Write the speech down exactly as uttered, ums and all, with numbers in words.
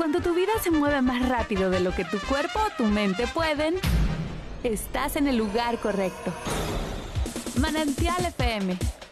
Cuando tu vida se mueve más rápido de lo que tu cuerpo o tu mente pueden, estás en el lugar correcto. Manantial F M,